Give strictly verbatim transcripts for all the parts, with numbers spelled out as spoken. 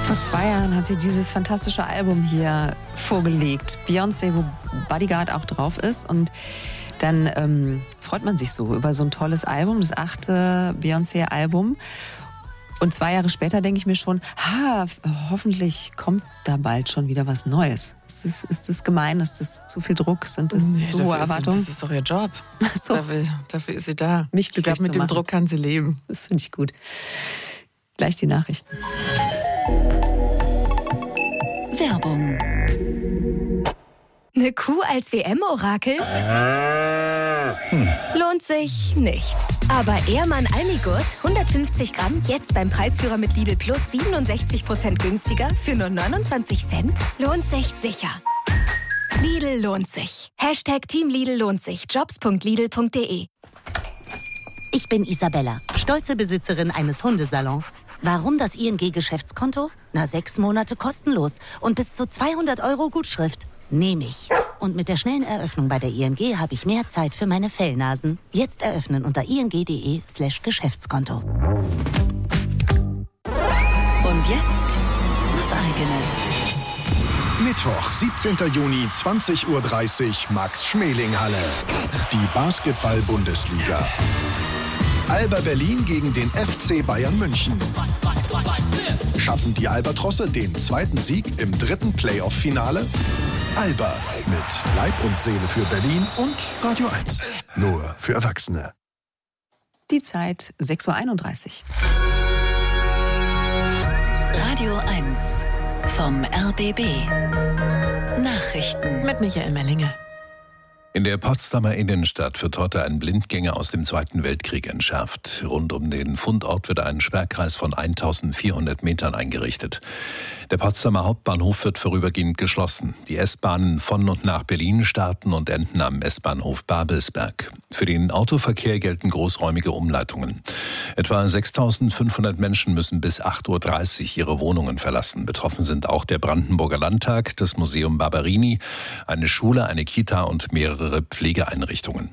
Vor zwei Jahren hat sie dieses fantastische Album hier vorgelegt. Beyoncé, wo Bodyguard auch drauf ist. Und dann ähm, freut man sich so über so ein tolles Album, das achte Beyoncé-Album. Und zwei Jahre später denke ich mir schon, ha, hoffentlich kommt da bald schon wieder was Neues. Ist das, ist das gemein? Ist das zu viel Druck? Sind das nee, zu hohe Erwartungen? Das ist doch ihr Job. So. Dafür, dafür ist sie da. Mich ich glaube, mit dem machen. Druck kann sie leben. Das finde ich gut. Gleich die Nachrichten. Werbung. Eine Kuh als W M-Orakel? Hm. Lohnt sich nicht. Aber Ehrmann Almigurt, hundertfünfzig Gramm, jetzt beim Preisführer mit Lidl Plus siebenundsechzig Prozent günstiger für nur neunundzwanzig Cent? Lohnt sich sicher. Lidl lohnt sich. Hashtag Team Lidl lohnt sich. Jobs punkt lidl punkt de. Ich bin Isabella, stolze Besitzerin eines Hundesalons. Warum das I N G-Geschäftskonto? Na, sechs Monate kostenlos und bis zu zweihundert Euro Gutschrift. Nehme ich. Und mit der schnellen Eröffnung bei der I N G habe ich mehr Zeit für meine Fellnasen. Jetzt eröffnen unter ing.de slash Geschäftskonto. Und jetzt was Eigenes. Mittwoch, siebzehnten Juni, zwanzig Uhr dreißig, Max-Schmeling-Halle. Die Basketball-Bundesliga. Alba Berlin gegen den F C Bayern München. Schaffen die Albatrosse den zweiten Sieg im dritten Playoff-Finale? Alba mit Leib und Seele für Berlin und Radio eins. Nur für Erwachsene. Die Zeit sechs Uhr einunddreißig. Radio eins vom R B B. Nachrichten mit Michael Mellinger. In der Potsdamer Innenstadt wird heute ein Blindgänger aus dem Zweiten Weltkrieg entschärft. Rund um den Fundort wird ein Sperrkreis von eintausendvierhundert Metern eingerichtet. Der Potsdamer Hauptbahnhof wird vorübergehend geschlossen. Die S-Bahnen von und nach Berlin starten und enden am S-Bahnhof Babelsberg. Für den Autoverkehr gelten großräumige Umleitungen. Etwa sechstausendfünfhundert Menschen müssen bis acht Uhr dreißig ihre Wohnungen verlassen. Betroffen sind auch der Brandenburger Landtag, das Museum Barberini, eine Schule, eine Kita und mehrere Pflegeeinrichtungen.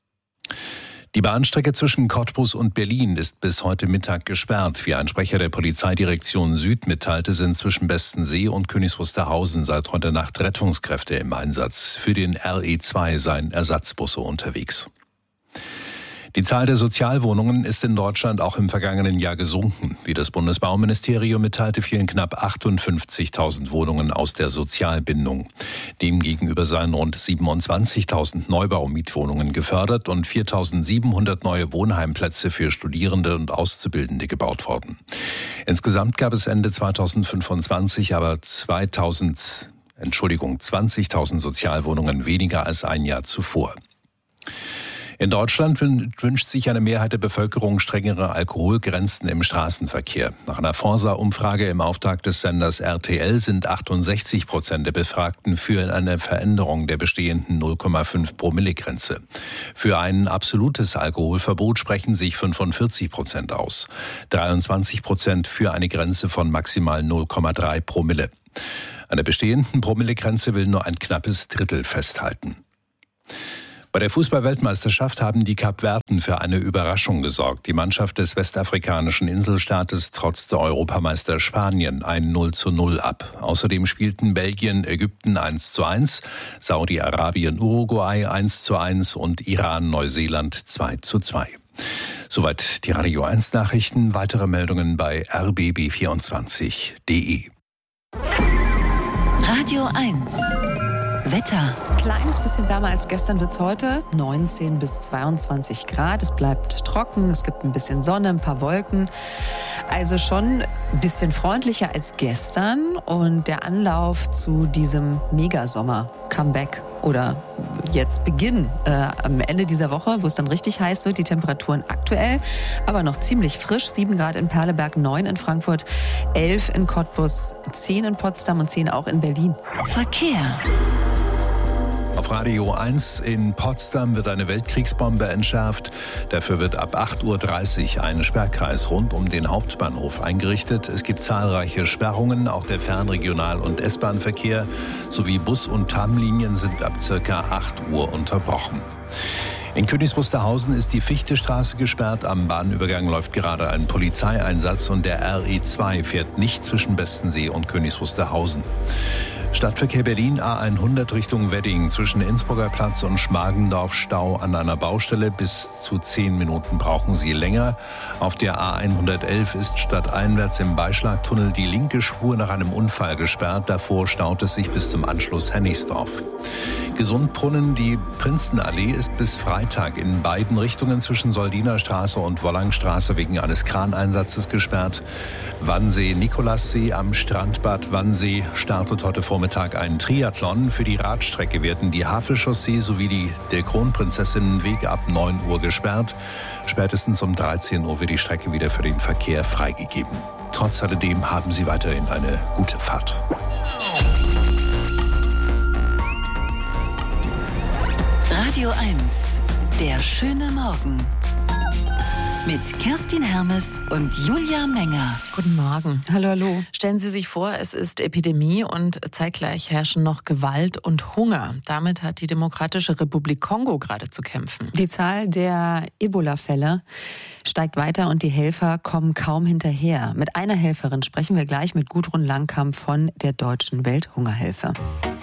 Die Bahnstrecke zwischen Cottbus und Berlin ist bis heute Mittag gesperrt. Wie ein Sprecher der Polizeidirektion Süd mitteilte, sind zwischen Bestensee und Königs Wusterhausen seit heute Nacht Rettungskräfte im Einsatz. Für den R E zwei seien Ersatzbusse unterwegs. Die Zahl der Sozialwohnungen ist in Deutschland auch im vergangenen Jahr gesunken. Wie das Bundesbauministerium mitteilte, fielen knapp achtundfünfzigtausend Wohnungen aus der Sozialbindung. Demgegenüber seien rund siebenundzwanzigtausend Neubau-Mietwohnungen gefördert und viertausendsiebenhundert neue Wohnheimplätze für Studierende und Auszubildende gebaut worden. Insgesamt gab es Ende zweitausendfünfundzwanzig aber zweitausend, Entschuldigung, zwanzigtausend Sozialwohnungen weniger als ein Jahr zuvor. In Deutschland wünscht sich eine Mehrheit der Bevölkerung strengere Alkoholgrenzen im Straßenverkehr. Nach einer Forsa-Umfrage im Auftrag des Senders R T L sind achtundsechzig Prozent der Befragten für eine Veränderung der bestehenden null Komma fünf Promille-Grenze. Für ein absolutes Alkoholverbot sprechen sich fünfundvierzig Prozent aus. dreiundzwanzig Prozent für eine Grenze von maximal null Komma drei Promille. An der bestehenden Promillegrenze will nur ein knappes Drittel festhalten. Bei der Fußball-Weltmeisterschaft haben die Kapverden für eine Überraschung gesorgt. Die Mannschaft des westafrikanischen Inselstaates trotzte Europameister Spanien ein null zu null ab. Außerdem spielten Belgien, Ägypten eins zu eins, Saudi-Arabien, Uruguay eins zu eins und Iran, Neuseeland zwei zu zwei. Soweit die Radio eins Nachrichten. Weitere Meldungen bei r b b vierundzwanzig punkt de. Radio eins Wetter. Kleines bisschen wärmer als gestern wird's heute. neunzehn bis zweiundzwanzig Grad. Es bleibt trocken, es gibt ein bisschen Sonne, ein paar Wolken. Also schon ein bisschen freundlicher als gestern. Und der Anlauf zu diesem Megasommer-Comeback oder jetzt Beginn äh, am Ende dieser Woche, wo es dann richtig heiß wird. Die Temperaturen aktuell, aber noch ziemlich frisch. sieben Grad in Perleberg, neun in Frankfurt, elf in Cottbus, zehn in Potsdam und zehn auch in Berlin. Verkehr. Auf Radio eins in Potsdam wird eine Weltkriegsbombe entschärft. Dafür wird ab acht Uhr dreißig ein Sperrkreis rund um den Hauptbahnhof eingerichtet. Es gibt zahlreiche Sperrungen, auch der Fernregional- und S-Bahn-Verkehr sowie Bus- und Tramlinien sind ab circa acht Uhr unterbrochen. In Königs Wusterhausen ist die Fichtestraße gesperrt. Am Bahnübergang läuft gerade ein Polizeieinsatz und der R E zwei fährt nicht zwischen Bestensee und Königs Wusterhausen. Stadtverkehr Berlin A hundert Richtung Wedding. Zwischen Innsbrucker Platz und Schmargendorf Stau an einer Baustelle. Bis zu zehn Minuten brauchen Sie länger. Auf der A hundertelf ist stadteinwärts im Beischlagtunnel die linke Spur nach einem Unfall gesperrt. Davor staut es sich bis zum Anschluss Hennigsdorf. Gesundbrunnen, die Prinzenallee ist bis Freitag in beiden Richtungen zwischen Soldiner Straße und Wollangstraße wegen eines Kraneinsatzes gesperrt. Wannsee Nikolassee am Strandbad Wannsee startet heute Vormittag ein Triathlon. Für die Radstrecke werden die Havelchaussee sowie die der Kronprinzessinnenweg ab neun Uhr gesperrt. Spätestens um dreizehn Uhr wird die Strecke wieder für den Verkehr freigegeben. Trotz alledem haben Sie weiterhin eine gute Fahrt. Radio eins, der schöne Morgen. Mit Kerstin Hermes und Julia Menger. Guten Morgen. Hallo, hallo. Stellen Sie sich vor, es ist Epidemie und zeitgleich herrschen noch Gewalt und Hunger. Damit hat die Demokratische Republik Kongo gerade zu kämpfen. Die Zahl der Ebola-Fälle steigt weiter und die Helfer kommen kaum hinterher. Mit einer Helferin sprechen wir gleich, mit Gudrun Langkamp von der Deutschen Welthungerhilfe.